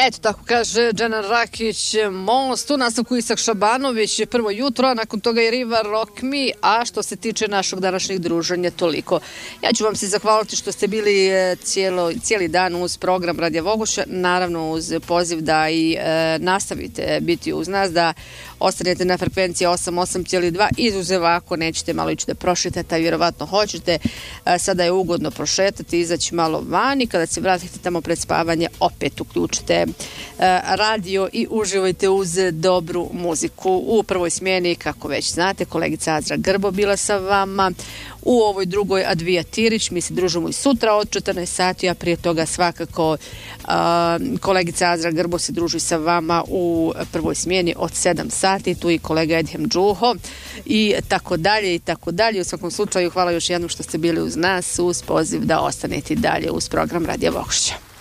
Eto, tako kaže Dženan Rakić, Most, u nastavku Isak Šabanović, prvo jutro, a nakon toga je Riva Rock Me, a što se tiče našeg današnjeg druženja, toliko. Ja ću vam se zahvaliti što ste bili cijeli dan uz program Radija Vogošća, naravno uz poziv da i nastavite biti uz nas, da ostanete na frekvenciji 88,2, izuzev ako nećete, malo ići da prošetate, a vjerovatno hoćete. Sada je ugodno prošetati, izaći malo van i kada se vratite tamo pred spavanje, opet uključite radio i uživajte uz dobru muziku. U prvoj smjeni, kako već znate, kolegica Azra Grbo bila sa vama, u ovoj drugoj Advija Tirić. Mi se družimo i sutra od 14 sati, a prije toga svakako kolegica Azra Grbo se druži sa vama u prvoj smjeni od 7 sati, tu i kolega Edhem Džuho i tako dalje i tako dalje. U svakom slučaju hvala još jednom što ste bili uz nas, uz poziv da ostanete dalje uz program Radija Vogošća.